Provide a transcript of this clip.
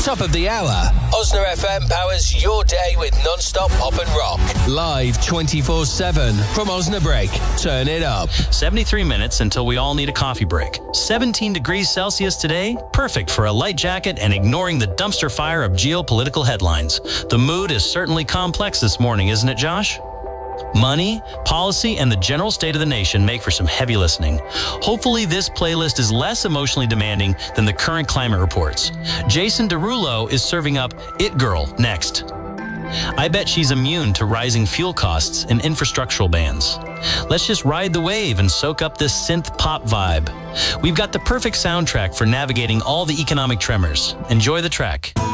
Top of the hour. Osna FM powers your day with non-stop pop and rock. Live 24/7 from Osnabrück. Turn it up. 73 minutes until we all need a coffee break. 17 degrees Celsius today. Perfect for a light jacket and ignoring the dumpster fire of geopolitical headlines. The mood is certainly complex this morning, isn't it, Josh? Money, policy, and the general state of the nation make for some heavy listening. Hopefully this playlist is less emotionally demanding than the current climate reports. Jason Derulo is serving up It Girl next. I bet she's immune to rising fuel costs and infrastructural bans. Let's just ride the wave and soak up this synth pop vibe. We've got the perfect soundtrack for navigating all the economic tremors. Enjoy the track.